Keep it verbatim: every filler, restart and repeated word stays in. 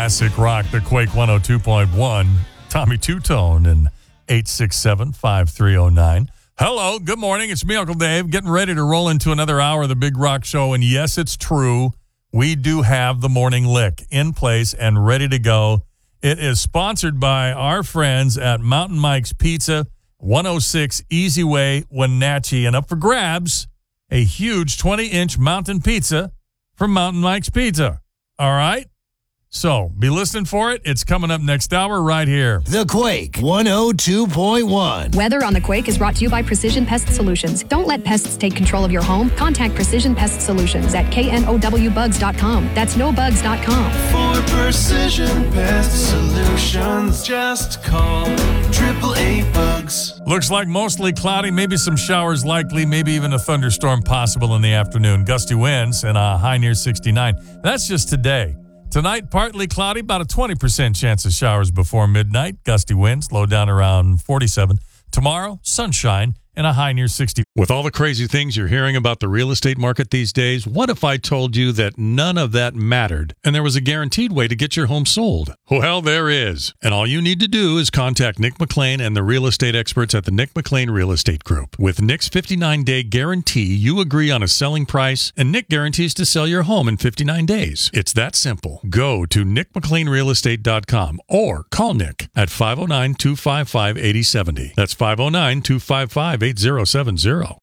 classic rock, the Quake one oh two point one. Tommy Two-Tone and eight six seven, five three oh nine. Hello, good morning. It's me, Uncle Dave, getting ready to roll into another hour of the Big Rock Show. And yes, it's true. We do have the morning lick in place and ready to go. It is sponsored by our friends at Mountain Mike's Pizza, one oh six Easy Way, Wenatchee. And up for grabs, a huge twenty-inch mountain pizza from Mountain Mike's Pizza. All right? So, be listening for it. It's coming up next hour right here. The Quake one oh two point one. Weather on the Quake is brought to you by Precision Pest Solutions. Don't let pests take control of your home. Contact Precision Pest Solutions at K N O W bugs dot com. That's no bugs dot com. For Precision Pest Solutions, just call triple A bugs. Looks like mostly cloudy, maybe some showers likely, maybe even a thunderstorm possible in the afternoon. Gusty winds and a high near sixty-nine. That's just today. Tonight, partly cloudy, about a twenty percent chance of showers before midnight. Gusty winds, low down around forty-seven. Tomorrow, sunshine and a high near sixty. With all the crazy things you're hearing about the real estate market these days, what if I told you that none of that mattered and there was a guaranteed way to get your home sold? Well, there is. And all you need to do is contact Nick McLean and the real estate experts at the Nick McLean Real Estate Group. With Nick's fifty-nine day guarantee, you agree on a selling price, and Nick guarantees to sell your home in fifty-nine days. It's that simple. Go to nick mclean real estate dot com or call Nick at five oh nine, two five five, eight oh seven oh. That's five oh nine, two five five, eight oh seven oh.